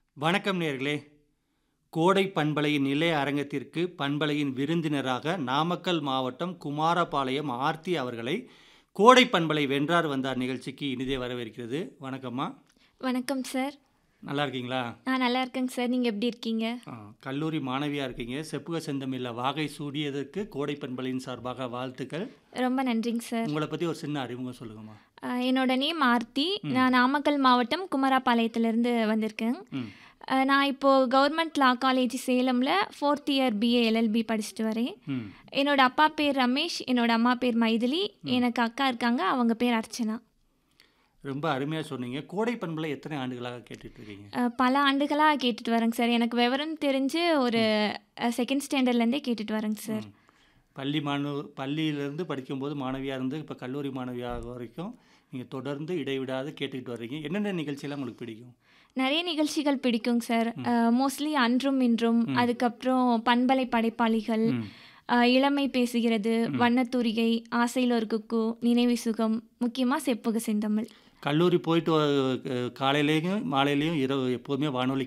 வணக்கம் நேர்களே. கோடை பண்பலையின் நிலைய அரங்கத்திற்கு பண்பலையின் விருந்தினராக நாமக்கல் மாவட்டம் குமாரபாளையம் ஆர்த்தி அவர்களை கோடை பண்பலை வென்றார் வந்தார் நிகழ்ச்சிக்கு இனிதே வரவேற்கிறது. வணக்கம்மா. வணக்கம் சார். நல்லா இருக்கீங்களா? நான் நல்லா இருக்கேங்க சார். நீங்க எப்படி இருக்கீங்க? கல்லூரி மாணவியா இருக்கீங்க. செப்புக செந்தமிழ்ல வாகை சூடியதற்கு கோடை பண்பலையின் சார்பாக வாழ்த்துக்கள். ரொம்ப நன்றிங்க சார். உங்களை பற்றி ஒரு சின்ன அறிமுகம் சொல்லுங்கம்மா. என்னோட நேம் ஆர்த்தி. நான் நாமக்கல் மாவட்டம் குமாரபாளையத்திலேருந்து வந்திருக்கேன். ம் நான் இப்போது கவர்மெண்ட் லா college சேலமில் 4th year BA LLB படிச்சுட்டு வரேன். ம் என்னோட அப்பா பேர் ரமேஷ், என்னோட அம்மா பேர் மைதிலி, எனக்கு அக்கா இருக்காங்க, அவங்க பேர் அர்ச்சனா. ரொம்ப அருமையாக சொன்னீங்க. கோடை பண்பலை எத்தனை ஆண்டுகளாக கேட்டுட்டு இருக்கீங்க? பல ஆண்டுகளாக கேட்டுட்டு வரேங்க சார். எனக்கு விவரம் தெரிஞ்சு ஒரு செகண்ட் ஸ்டாண்டர்ட்லேருந்தே கேட்டுட்டு வரேங்க சார். பள்ளியிலேருந்து படிக்கும்போது மாணவியாக இருந்து இப்போ கல்லூரி மாணவியாக வரைக்கும் நீங்கள் தொடர்ந்து இடைவிடாது கேட்டுக்கிட்டு வர்றீங்க. என்னென்ன நிகழ்ச்சியெல்லாம் உங்களுக்கு பிடிக்கும்? நிறைய நிகழ்ச்சிகள் பிடிக்குங்க சார். மோஸ்ட்லி அன்றும் இன்றும், அதுக்கப்புறம் பண்பலை படைப்பாளிகள், ம் இளமை பேசுகிறது, வண்ணத்தூரிகை, ஆசையில் ஒரு குக்கு, நினைவு சுகம், முக்கியமாக செப்புக செந்தமிழ். கல்லூரி போயிட்டு காலையிலேயும் மாலையிலேயும் இரவு எப்போதுமே வானொலி